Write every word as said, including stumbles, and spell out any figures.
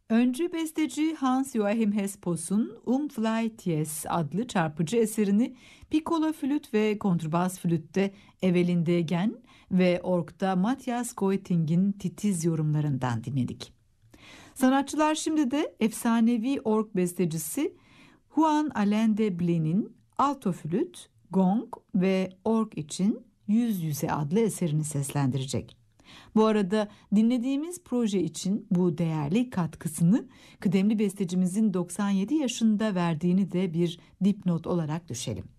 Öncü besteci Hans Joachim Hespos'un Umflautius adlı çarpıcı eserini piccolo flüt ve kontrbas flütte Evelyn Degen ve org'da Matthias Goiting'in titiz yorumlarından dinledik. Sanatçılar şimdi de efsanevi org bestecisi Juan Allende Blin'in alto flüt, gong ve org için Yüz Yüze adlı eserini seslendirecek. Bu arada dinlediğimiz proje için bu değerli katkısını kıdemli bestecimizin doksan yedi yaşında verdiğini de bir dipnot olarak düşelim.